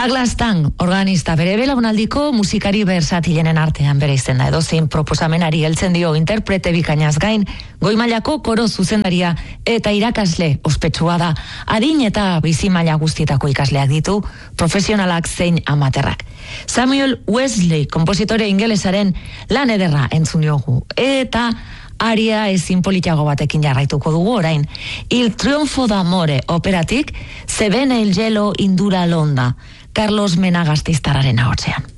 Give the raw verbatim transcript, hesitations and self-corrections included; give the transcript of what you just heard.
Douglas Tang, organista, bere belaunaldiko musikari bersatilenen artean bere izena edozein proposamenari heltzen dio interprete bikainaz gain, goi mailako koro zuzendaria eta irakasle ospetsua da. Adin eta bizi maila guztietako ikasleak ditu, profesionalak zein amaterrak. Samuel Wesley, konpositore ingelesaren lan ederra entzun diogu, eta aria ezin politiago batekin jarraituko dugu orain. Il Triunfo d'Amore operatik, Se bene il gelo indura l'onda, Carlos Mena Gasteiztarraren ahotsean.